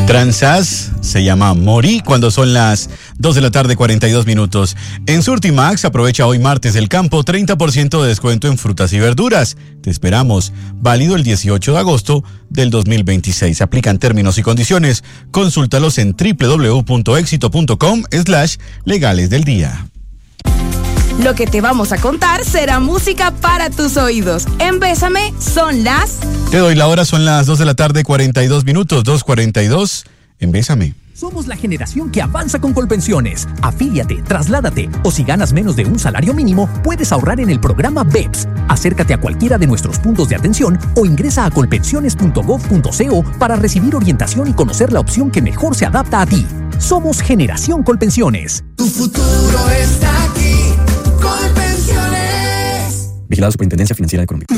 Transas se llama Morí cuando son las 2 de la tarde 42 minutos. En Surtimax aprovecha hoy martes del campo 30% de descuento en frutas y verduras. Te esperamos. Válido el 18 de agosto del 2026. Aplican términos y condiciones. Consúltalos en www.exito.com/legales del día. Lo que te vamos a contar será música para tus oídos. En Bésame son las... Te doy la hora, son las 2 de la tarde 42 minutos, 2:42 en Bésame. Somos la generación que avanza con Colpensiones. Afíliate, trasládate o si ganas menos de un salario mínimo, puedes ahorrar en el programa BEPS. Acércate a cualquiera de nuestros puntos de atención o ingresa a colpensiones.gov.co para recibir orientación y conocer la opción que mejor se adapta a ti. Somos Generación Colpensiones. Tu futuro está aquí. Colpensiones. Vigilado Superintendencia Financiera de Colombia.